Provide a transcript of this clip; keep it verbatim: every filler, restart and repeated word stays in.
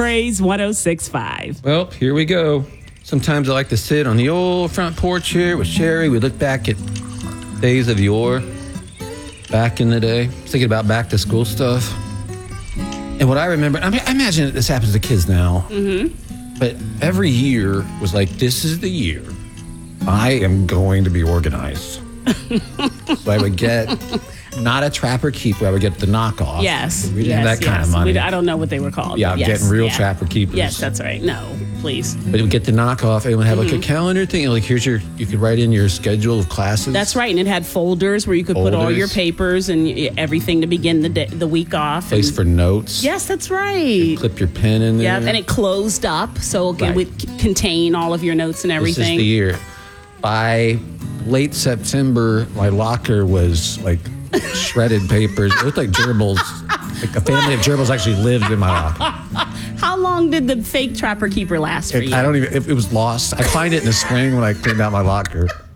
Blaze one oh six point five. Well, here we go. Sometimes I like to sit on the old front porch here with Sherry. We look back at days of yore, back in the day, thinking about back to school stuff. And what I remember, I mean, I imagine this happens to kids now, mm-hmm. but every year was like, this is the year I am going to be organized. So I would get not a Trapper Keeper, I would get the knockoff. Yes. We didn't yes, have that kind yes. of money. We, I don't know what they were called. Yeah, I'm yes, getting real yeah. Trapper Keepers. Yes, that's right. No, please. But it would get the knockoff, and it would have like a calendar thing. Like, here's your, you could write in your schedule of classes. That's right, and it had folders where you could put all Folders. your papers and y- everything to begin the day, the week off. Place and- for notes. Yes, that's right. Clip your pen in there. Yeah, and it closed up, so it Right. would c- contain all of your notes and This everything. is the year. By late September, my locker was like shredded papers. It looked like gerbils. Like a family of gerbils actually lived in my locker. How long did the fake Trapper Keeper last for It, you? I don't even, it, it was lost. I find it in the spring when I cleaned out my locker.